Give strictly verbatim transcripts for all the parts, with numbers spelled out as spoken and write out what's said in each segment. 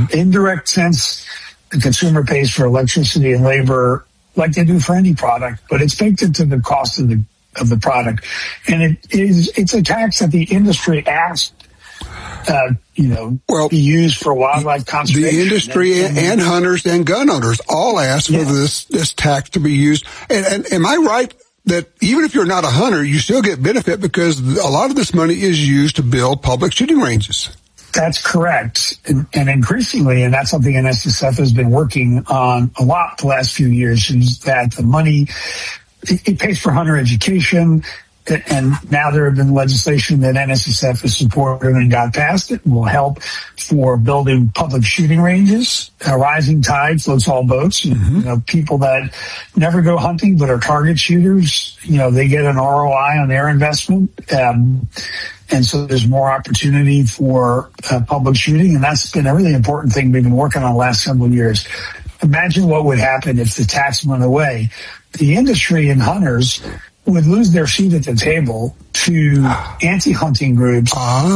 um, indirect sense, the consumer pays for electricity and labor like they do for any product, but it's baked into the cost of the of the product, and it is it's a tax that the industry asked, uh, you know, well, be used for wildlife conservation. The industry and, and, and hunters and gun owners all asked yeah. for this this tax to be used. And, and am I right that even if you're not a hunter, you still get benefit because a lot of this money is used to build public shooting ranges? That's correct. And, and increasingly, and that's something N S S F has been working on a lot the last few years, is that the money, it, it pays for hunter education. And now there have been legislation that N S S F has supported and got passed. It will help for building public shooting ranges. A rising tide floats all boats. Mm-hmm. You know, people that never go hunting but are target shooters, you know, they get an R O I on their investment. Um, and so there's more opportunity for uh, public shooting. And that's been a really important thing we've been working on the last several years. Imagine what would happen if the tax went away. The industry and hunters would lose their seat at the table to anti-hunting groups ah.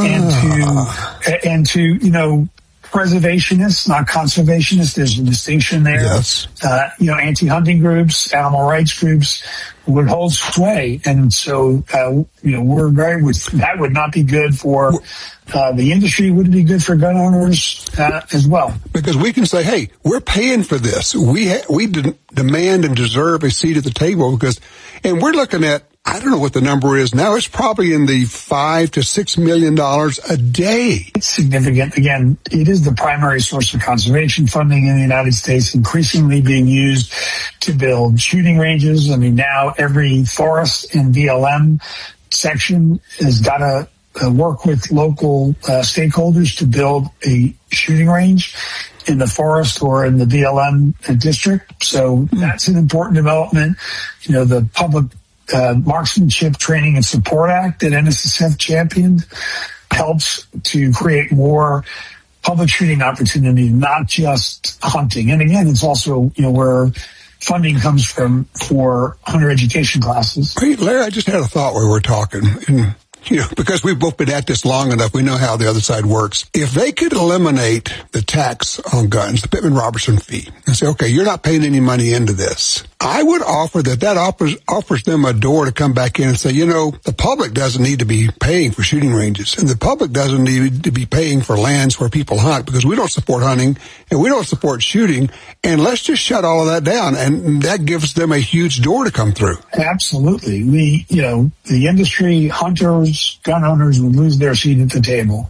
and to and to you know preservationists, not conservationists. There's a distinction there. Yes. Uh, you know, anti-hunting groups, animal rights groups would hold sway, and so uh, you know we're very that would not be good for uh, the industry. Wouldn't be good for gun owners uh, as well. Because we can say, hey, we're paying for this. We ha- we de- demand and deserve a seat at the table because, and we're looking at, I don't know what the number is now. It's probably in the five to six million dollars a day. It's significant. Again, it is the primary source of conservation funding in the United States, increasingly being used to build shooting ranges. I mean, now every forest and B L M section has got to uh, work with local uh, stakeholders to build a shooting range in the forest or in the B L M district. So mm-hmm. that's an important development. You know, the public Uh, Marksmanship Training and Support Act that N S S F championed helps to create more public shooting opportunity, not just hunting. And again, it's also, you know, where funding comes from for hunter education classes. Hey, Larry, I just had a thought while we were talking. And, you know, because we've both been at this long enough, we know how the other side works. If they could eliminate the tax on guns, the Pittman-Robertson fee, and say, okay, you're not paying any money into this, I would offer that that offers, offers them a door to come back in and say, you know, the public doesn't need to be paying for shooting ranges, and the public doesn't need to be paying for lands where people hunt, because we don't support hunting and we don't support shooting, and let's just shut all of that down, and that gives them a huge door to come through. Absolutely. We, you know, the industry, hunters, gun owners would lose their seat at the table.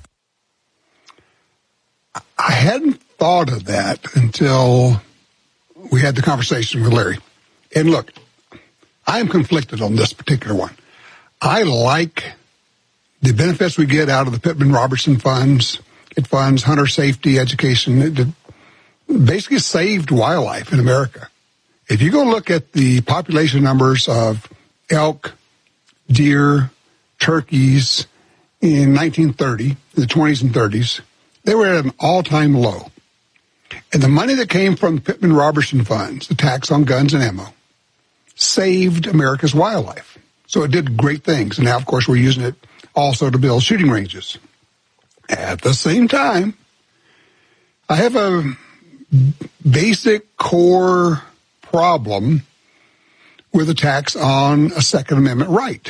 I hadn't thought of that until we had the conversation with Larry. And look, I am conflicted on this particular one. I like the benefits we get out of the Pittman-Robertson funds. It funds hunter safety education. It basically saved wildlife in America. If you go look at the population numbers of elk, deer, turkeys in nineteen thirty, in the twenties and thirties, they were at an all-time low. And the money that came from the Pittman-Robertson funds, the tax on guns and ammo, saved America's wildlife. So it did great things. And now, of course, we're using it also to build shooting ranges. At the same time, I have a basic core problem with a tax on a Second Amendment right.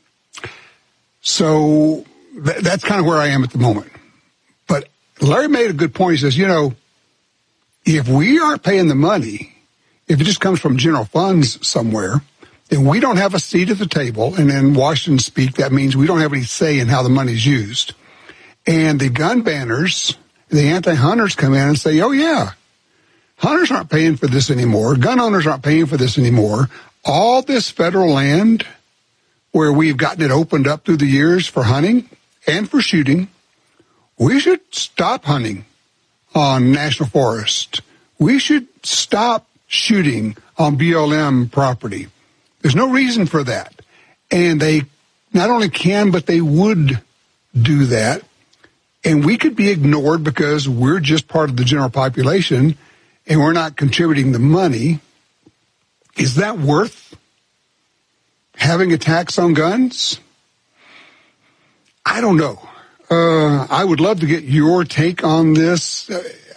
So th- that's kind of where I am at the moment. But Larry made a good point. He says, you know, if we aren't paying the money, if it just comes from general funds somewhere, then we don't have a seat at the table. And in Washington speak, that means we don't have any say in how the money's used. And the gun banners, the anti-hunters come in and say, oh, yeah, hunters aren't paying for this anymore. Gun owners aren't paying for this anymore. All this federal land where we've gotten it opened up through the years for hunting and for shooting, we should stop hunting on national forest. We should stop shooting on B L M property. There's no reason for that. And they not only can, but they would do that. And we could be ignored because we're just part of the general population and we're not contributing the money. Is that worth having a tax on guns? I don't know. Uh, I would love to get your take on this. Uh,